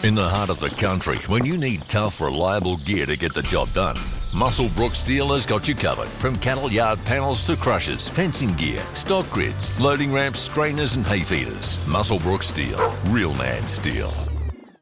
In the heart of the country, when you need tough, reliable gear to get the job done, Muswellbrook Steel has got you covered. From cattle yard panels to crushers, fencing gear, stock grids, loading ramps, strainers and hay feeders. Muswellbrook Steel. Real man steel.